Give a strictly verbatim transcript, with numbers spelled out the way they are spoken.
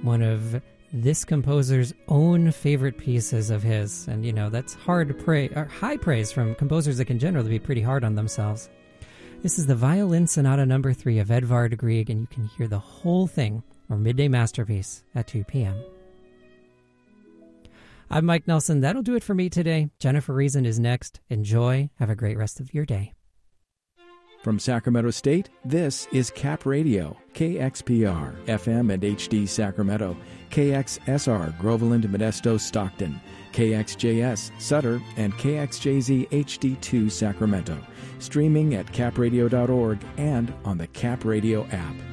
one of this composer's own favorite pieces of his. And, you know, that's hard praise, or high praise from composers that can generally be pretty hard on themselves. This is the Violin Sonata number three of Edvard Grieg, and you can hear the whole thing, or Midday Masterpiece, at two p.m. I'm Mike Nelson. That'll do it for me today. Jennifer Reason is next. Enjoy. Have a great rest of your day. From Sacramento State, this is Cap Radio, K X P R, F M and H D Sacramento, K X S R, Groveland, Modesto, Stockton, K X J S, Sutter, and K X J Z H D two Sacramento. Streaming at cap radio dot org and on the Cap Radio app.